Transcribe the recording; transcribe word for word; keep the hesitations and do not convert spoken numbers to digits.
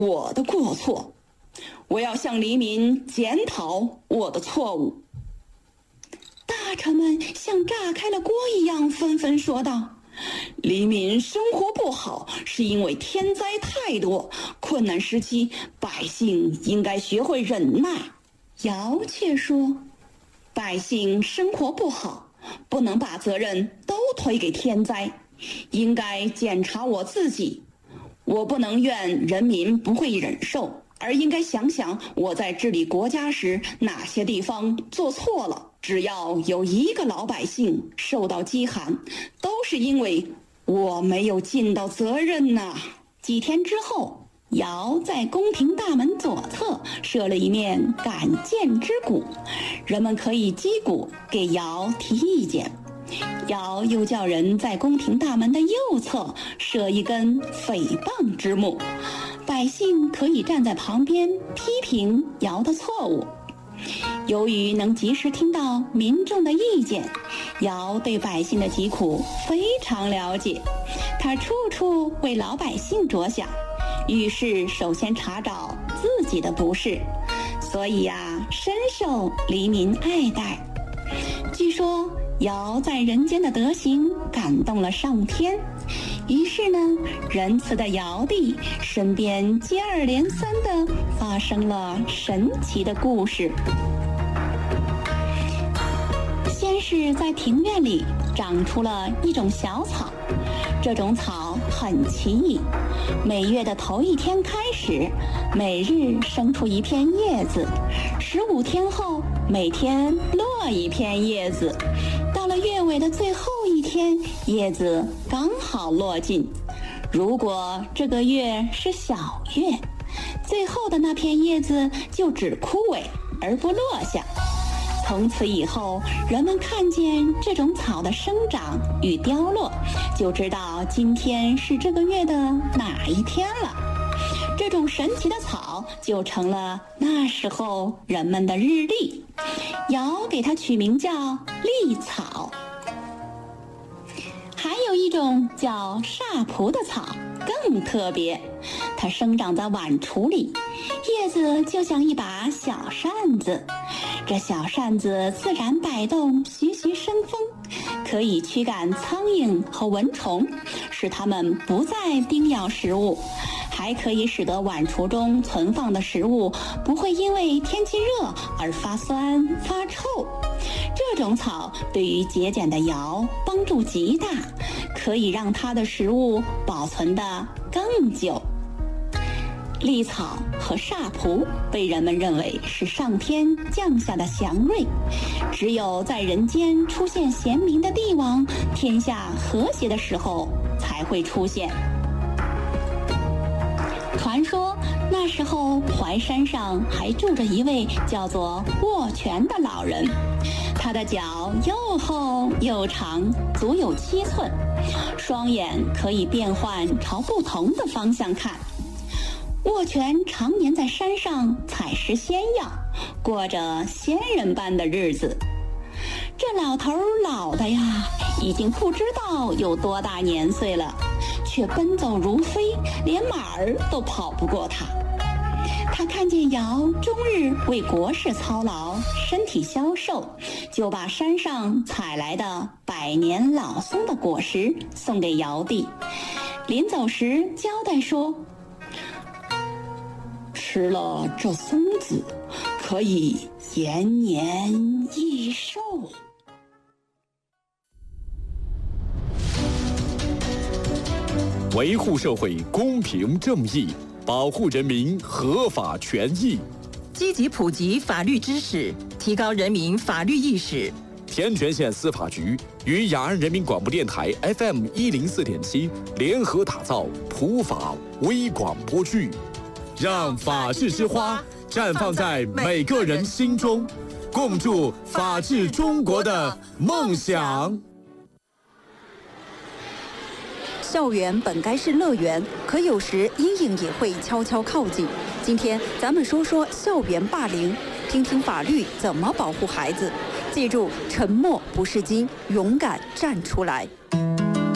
我的过错，我要向黎民检讨我的错误。大臣们像炸开了锅一样纷纷说道：黎民生活不好，是因为天灾太多，困难时期百姓应该学会忍耐。尧却说：百姓生活不好，不能把责任都推给天灾，应该检查我自己。我不能怨人民不会忍受，而应该想想我在治理国家时哪些地方做错了。只要有一个老百姓受到饥寒，都是因为我没有尽到责任呐。几天之后，尧在宫廷大门左侧设了一面敢谏之鼓，人们可以击鼓给尧提意见。尧又叫人在宫廷大门的右侧设一根诽谤之木，百姓可以站在旁边批评尧的错误。由于能及时听到民众的意见，尧对百姓的疾苦非常了解，他处处为老百姓着想，遇事首先查找自己的不是，所以啊，深受黎民爱戴。据说尧在人间的德行感动了上天，于是呢，仁慈的尧帝身边接二连三地发生了神奇的故事。先是在庭院里长出了一种小草，这种草很奇异，每月的头一天开始，每日生出一片叶子，十五天后每天落一片叶子，到了月尾的最后一天，叶子刚好落尽。如果这个月是小月，最后的那片叶子就只枯萎而不落下。从此以后，人们看见这种草的生长与凋落，就知道今天是这个月的哪一天了。这种神奇的草就成了那时候人们的日历，尧给它取名叫历草。还有一种叫煞蒲的草更特别，它生长在碗橱里，叶子就像一把小扇子，这小扇子自然摆动，徐徐生风，可以驱赶苍蝇和蚊虫，使它们不再叮咬食物，还可以使得碗橱中存放的食物不会因为天气热而发酸发臭。这种草对于节俭的尧帮助极大，可以让他的食物保存得更久。历草和煞蒲被人们认为是上天降下的祥瑞，只有在人间出现贤明的帝王，天下和谐的时候才会出现。传说那时候淮山上还住着一位叫做握拳的老人，他的脚又厚又长，足有七寸，双眼可以变换朝不同的方向看。握拳常年在山上采食仙药，过着仙人般的日子。这老头老的呀，已经不知道有多大年岁了，却奔走如飞，连马儿都跑不过他。他看见尧终日为国事操劳，身体消瘦，就把山上采来的百年老松的果实送给尧帝。临走时交代说，吃了这松子，可以延年益寿。 维护社会公平正义，保护人民合法权益， 积极普及法律知识，提高人民法律意识。 天全县司法局与雅安人民广播电台 F M 一零四点七联合打造普法微广播剧，让法治之花绽放在每个人心中，共筑法治中国的梦想。 校园本该是乐园，可有时阴影也会悄悄靠近。今天咱们说说校园霸凌，听听法律怎么保护孩子。记住，沉默不是金，勇敢站出来。